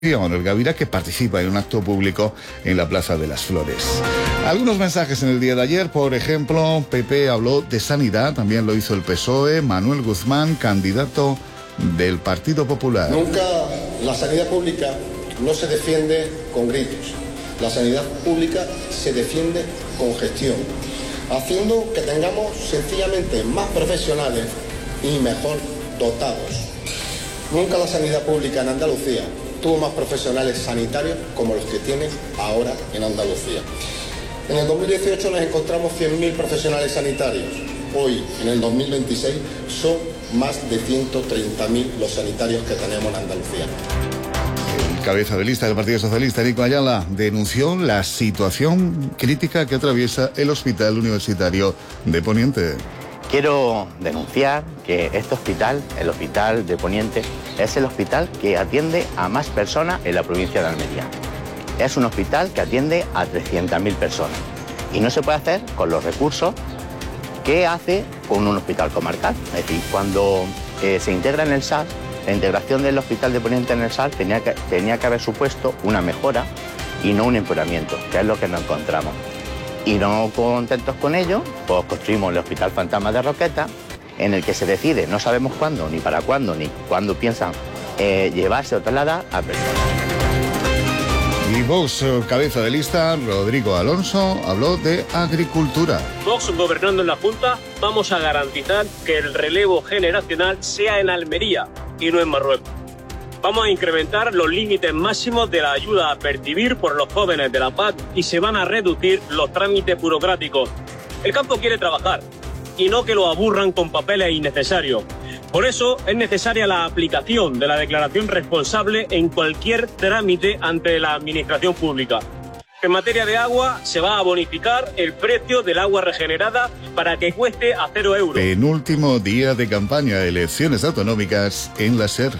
Manuel Gavira, que participa en un acto público en la Plaza de las Flores. Algunos mensajes en el día de ayer, por ejemplo, PP habló de sanidad, también lo hizo el PSOE, Manuel Guzmán, candidato del Partido Popular. Nunca la sanidad pública no se defiende con gritos, la sanidad pública se defiende con gestión, haciendo que tengamos sencillamente más profesionales y mejor dotados. Nunca la sanidad pública en Andalucía tuvo más profesionales sanitarios como los que tiene ahora en Andalucía. En el 2018 nos encontramos 100.000 profesionales sanitarios. Hoy, en el 2026, son más de 130.000 los sanitarios que tenemos en Andalucía. El cabeza de lista del Partido Socialista, Nico Ayala, denunció la situación crítica que atraviesa el Hospital Universitario de Poniente. Quiero denunciar que este hospital, el Hospital de Poniente, es el hospital que atiende a más personas en la provincia de Almería. Es un hospital que atiende a 300.000 personas y no se puede hacer con los recursos que hace con un hospital comarcal. Es decir, cuando se integra en el SAR, la integración del Hospital de Poniente en el SAR tenía que haber supuesto una mejora y no un empeoramiento, que es lo que nos encontramos. Y no contentos con ello, pues construimos el Hospital Fantasma de Roqueta, en el que se decide, no sabemos cuándo, ni para cuándo, ni cuándo piensan llevarse o trasladar a personas. Y Vox, cabeza de lista, Rodrigo Alonso, habló de agricultura. Vox, gobernando en la Junta, vamos a garantizar que el relevo generacional sea en Almería y no en Marruecos. Vamos a incrementar los límites máximos de la ayuda a percibir por los jóvenes de la PAC y se van a reducir los trámites burocráticos. El campo quiere trabajar y no que lo aburran con papeles innecesarios. Por eso es necesaria la aplicación de la declaración responsable en cualquier trámite ante la administración pública. En materia de agua, se va a bonificar el precio del agua regenerada para que cueste a 0 euros. Penúltimo día de campaña, elecciones autonómicas en la SER.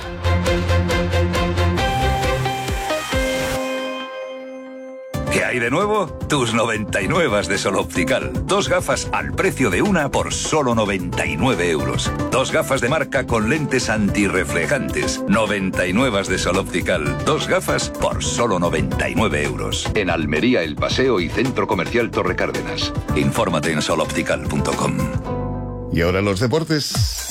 ¿Qué hay de nuevo? Tus 99 de Sol Optical. 2 gafas al precio de una por solo 99 euros. 2 gafas de marca con lentes antirreflejantes. 99 de Sol Optical. 2 gafas por solo 99 euros. En Almería, El Paseo y Centro Comercial Torre Cárdenas. Infórmate en soloptical.com. Y ahora los deportes.